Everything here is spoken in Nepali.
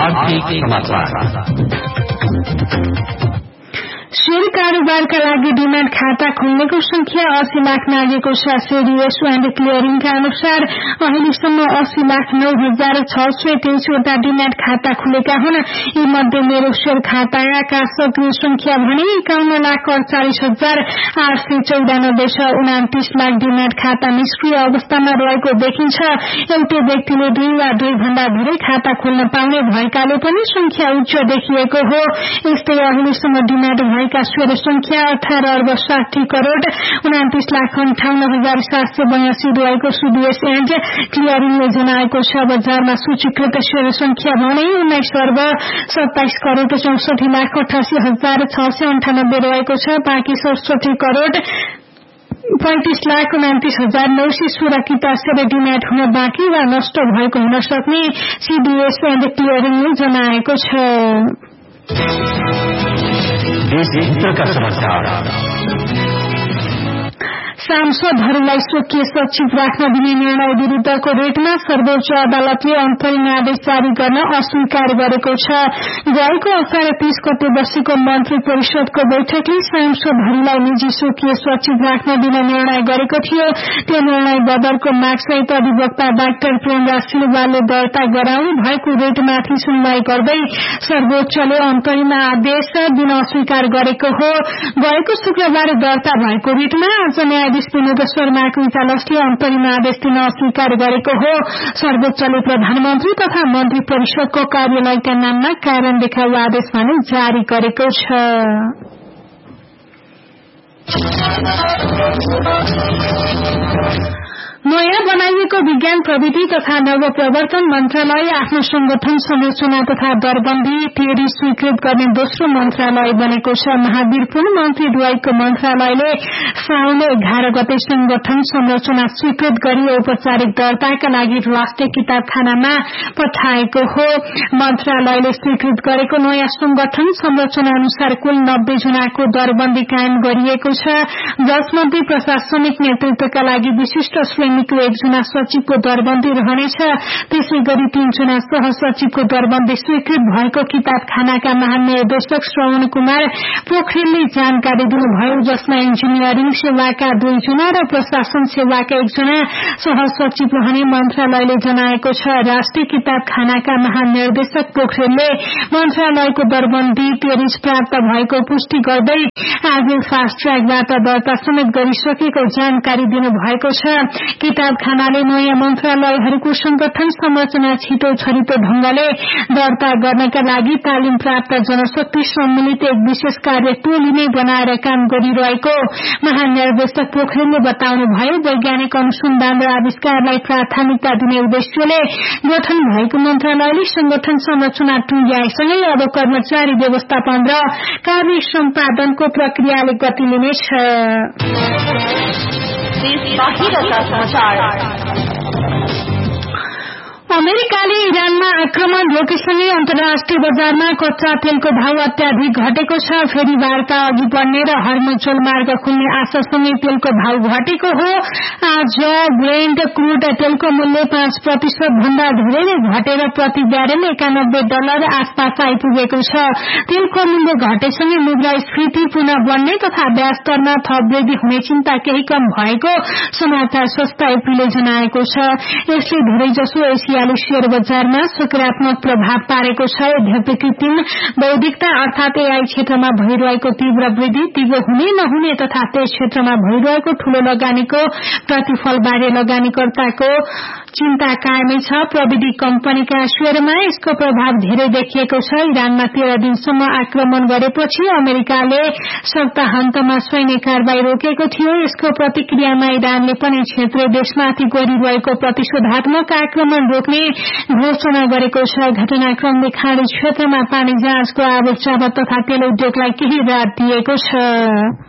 आर्थिक समाचार। शेयर कारोबारका लागि डिम्याट खाता खोल्नेको संख्या 80 लाख नागेको छ। सेरी रेसो एन्ड क्लियरिङका अनुसार अहिलेसम्म 80,09,623 वटा डिम्याट खाता खुलेका हुन्। यी मध्ये मेरो शेयर खाताका सक्रिय संख्या भने 51,48,894 छ। 29 लाख डिम्याट खाता निष्क्रिय अवस्थामा रहेको देखिन्छ। एउटै व्यक्तिले 2 वा 2 भन्दा धेरै खाता खोल्न पाउने भएकाले पनि संख्या उच्च देखिएको हो। यस्तै अहिलेसम्म डिम्याट भएका शेयर संख्या 18,60,29,58,782 रहेको सुडिएस एन्ड क्लियरिङले जनाएको छ। बजारमा सूचीकृत शेयर संख्या भने 19,27,64,68,698 रहेको छ। बाँकी 67,35,29,916 किता शेयर डिम्याट हुन बाँकी वा नष्ट भएको हुन सक्ने सीडीएस एन्ड क्लियरिङले जनाएको छ। सांसदहरूलाई स्वकीय सचिव राख्न दिने निर्णय विरूद्धको रेटमा सर्वोच्च अदालतले अन्तरिम आदेश जारी गर्न अस्वीकार गरेको छ। गएको असार 30 गते बसेको मन्त्री परिषदको बैठकले सांसदहरूलाई निजी स्वकीय सचिव राख्न दिने निर्णय गरेको थियो। त्यो निर्णय बदलको मागसहित अधिवक्ता डाक्टर प्रेमराज सिलवालले दर्ता गराउनु भएको रेटमाथि सुनवाई गर्दै सर्वोच्चले अन्तरिम आदेश दिन अस्वीकार गरेको हो। गएको शुक्रबार दर्ता भएको रेटमा आज न्यायाधीश विनोद शर्माको इजलासले अन्तरिम आदेश दिन अस्वीकार गरेको हो। सर्वोच्चले प्रधानमन्त्री तथा मन्त्री परिषदको कार्यालयका नाममा कारण देखाउ आदेश भने जारी गरेको छ। नयाँ बनाइएको विज्ञान प्रविधि तथा नवप्रवर्तन मन्त्रालय आफ्नो संगठन संरचना तथा दरबन्दी थ्योरी स्वीकृत गर्ने दोस्रो मन्त्रालय बनेको छ। महावीरपूर्ण मन्त्रीद्वयको मन्त्रालयले साउन 11 गते संगठन संरचना स्वीकृत गरी औपचारिक दर्ताका लागि राष्ट्रिय किताबखानामा पठाएको हो। मन्त्रालयले स्वीकृत गरेको नयाँ संगठन संरचना अनुसार कुल 90 जनाको दरबन्दी कायम गरिएको छ, जसमध्ये प्रशासनिक नेतृत्वका लागि विशिष्ट श्रेणीको 1 जना सचिवको दरबन्दी रहनेछ। त्यसै गरी 3 जना सहसचिवको दरबन्दी स्वीकृत भएको किताबखानाका महानिर्देशक श्रवण कुमार पोखरेलले जानकारी दिनुभयो, जसमा इन्जिनियरिङ सेवाका 2 जना र प्रशासन सेवाका 1 जना सहसचिव रहने मन्त्रालयले जनाएको छ। राष्ट्रिय किताबखानाका महानिर्देशक पोखरेलले मन्त्रालयको दरबन्दी 23 प्राप्त भएको पुष्टि गर्दै आज फास्ट ट्र्याकबाट दर्ता समेत गरिसकेको जानकारी दिनुभएको छ। किताबखानाले नयाँ मन्त्रालयहरूको संगठन संरचना छिटो छरितो ढंगले दर्ता गर्नका लागि तालिम प्राप्त जनशक्ति सम्मिलित एक विशेष कार्य टोली नै बनाएर काम गरिरहेको महानिर्देशक पोखरेलले बताउनुभयो। वैज्ञानिक अनुसन्धान र आविष्कारलाई प्राथमिकता दिने उद्देश्यले गठन भएको मन्त्रालयले संगठन संरचना टुंग्याएसँगै अब कर्मचारी व्यवस्थापन र कार्य सम्पादनको प्रक्रियाले गति लिनेछ। अमेरिकाले इरानमा आक्रमण रोकेसँगै अन्तर्राष्ट्रिय बजारमा कच्चा तेलको भाव अत्याधिक घटेको छ। फेरि वार्ता अघि बढ्ने र हर्मुज जलमार्ग खुल्ने आशासँगै तेलको भाव घटेको हो। आज ब्रेन्ट क्रूड तेलको मूल्य 5% भन्दा धेरै नै घटेर प्रति ब्यारेल $91 आसपास आइपुगेको छ। तेलको मूल्य घटेसँगै मुद्रास्फीति पुनः बढ्ने तथा ब्याज दरमा थप वृद्धि हुने चिन्ता केही कम भएको समाचार संस्था एपीले जनाएको छ। यसले धेरैजसो एसियाली शेयर बजारमा सकारात्मक प्रभाव पारेको छ। यद्यपि कृत्रिम बौद्धिकता अर्थात एआई क्षेत्रमा भइरहेको तीव्र वृद्धि तीव्र हुने नहुने तथा त्यस क्षेत्रमा भइरहेको ठूलो लगानीको प्रतिफलबारे लगानीकर्ताको चिन्ता कायमै छ। प्रविधि कम्पनीका शेयरमा यसको प्रभाव धेरै देखिएको छ। इरानमा 13 दिनसम्म आक्रमण गरेपछि अमेरिकाले सप्ताहन्तमा सैन्य कारबाही रोकेको थियो। यसको प्रतिक्रियामा इरानले पनि क्षेत्रीय देशमाथि गरिरहेको प्रतिशोधात्मक आक्रमण रोक्ने घोषणा गरेको छ। घटनाक्रमले खाडी क्षेत्रमा पानी जहाजको आवक जावक तथा तेल उद्योगलाई केही राहत दिएको छ।